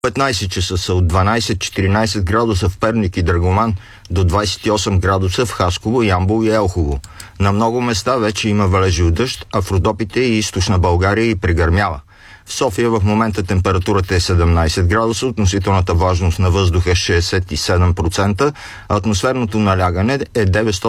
15 часа са от 12-14 градуса в Перник и Драгоман до 28 градуса в Хасково, Ямбол и Елхово. На много места вече има валежи от дъжд, а в Родопите и източна България и прегърмява. В София в момента температурата е 17 градуса, относителната влажност на въздуха е 67%, а атмосферното налягане е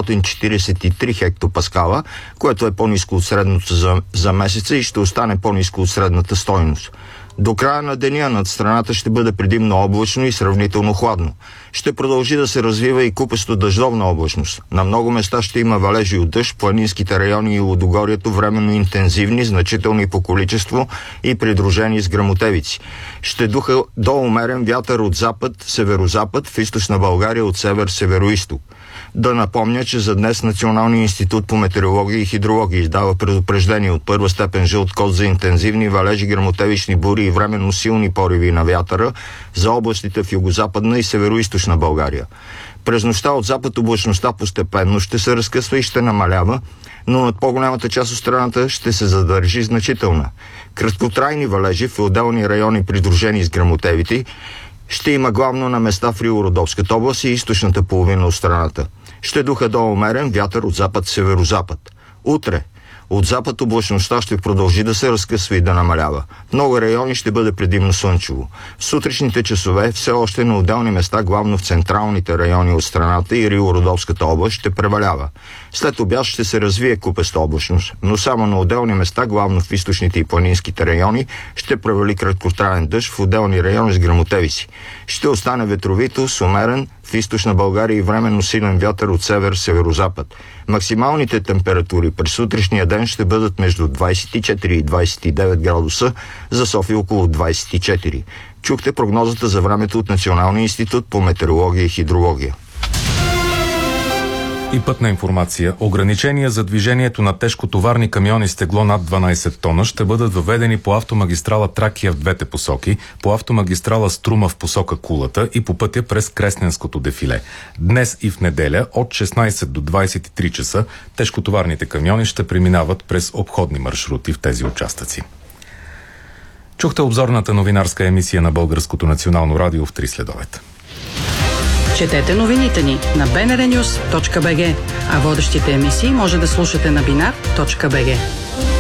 943 хектопаскала, което е по-ниско от средното за месеца и ще остане по-ниско от средната стойност. До края на деня над страната ще бъде предимно облачно и сравнително хладно. Ще продължи да се развива и купесто дъждовна облачност. На много места ще има валежи от дъжд, планинските райони и Лудогорието временно интензивни, значителни по количество и придружени с гръмотевици. Ще духа до умерен вятър от запад, северозапад, в източна България от север-североизток. Да напомня, че за днес Националният институт по метеорология и хидрология издава предупреждение от първа степен жълт код за интензивни валежи, гръмотевични бури и временно силни пориви на вятъра за областите в югозападна и североизточна България. През нощта от запад облачността постепенно ще се разкъсва и ще намалява, но над по-голямата част от страната ще се задържи значителна. Краткотрайни валежи в отделни райони, придружени с гръмотевици, ще има главно на места в Рило-Родопската област и източната половина от страната. Ще духа до умерен вятър от запад-северозапад. Утре от запад облачността ще продължи да се разкъсва и да намалява. В много райони ще бъде предимно слънчево. В сутрешните часове все още на отделни места, главно в централните райони от страната и Рило-Родопската област, ще превалява. След обяд ще се развие купеста облачност, но само на отделни места, главно в източните и планинските райони, ще превали краткотраен дъжд в отделни райони с гръмотевици. Ще остане ветровито, с умерен в източна България и временно силен вятър от север-северозапад. Максималните температури през сутрешния ден ще бъдат между 24 и 29 градуса, за София около 24. Чухте прогнозата за времето от Националния институт по метеорология и хидрология. И пътна информация. Ограничения за движението на тежкотоварни камиони с тегло над 12 тона ще бъдат въведени по автомагистрала Тракия в двете посоки, по автомагистрала Струма в посока Кулата и по пътя през Кресненското дефиле. Днес и в неделя от 16 до 23 часа тежкотоварните камиони ще преминават през обходни маршрути в тези участъци. Чухте обзорната новинарска емисия на Българското национално радио в 3 следобед. Четете новините ни на bnrnews.bg, а водещите емисии може да слушате на binar.bg.